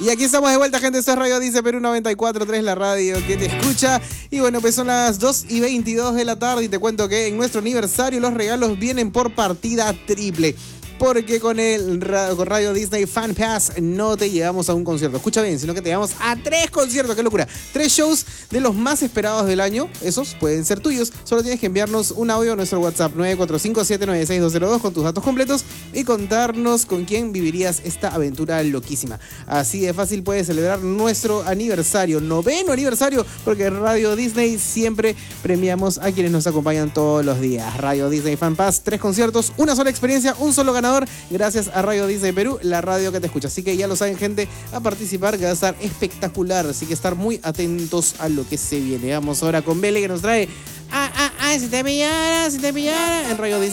Y aquí estamos de vuelta, gente. Esto es Radio Dice Perú 94.3, la radio que te escucha. Y bueno, pues son las 2:22 de la tarde y te cuento que en nuestro aniversario los regalos vienen por partida triple. Porque con Radio Disney Fan Pass no te llevamos a un concierto, escucha bien, sino que te llevamos a 3 conciertos, qué locura. 3 shows de los más esperados del año, esos pueden ser tuyos. Solo tienes que enviarnos un audio a nuestro WhatsApp 945-796-202 con tus datos completos y contarnos con quién vivirías esta aventura loquísima. Así de fácil puedes celebrar nuestro aniversario, 9º aniversario, porque en Radio Disney siempre premiamos a quienes nos acompañan todos los días. Radio Disney Fan Pass, 3 conciertos, una sola experiencia, un solo ganador. Gracias a Radio Disney Perú, la radio que te escucha. Así que ya lo saben, gente, a participar, que va a estar espectacular. Así que estar muy atentos a lo que se viene. Vamos ahora con Bele, que nos trae si te pillara en Radio Disney.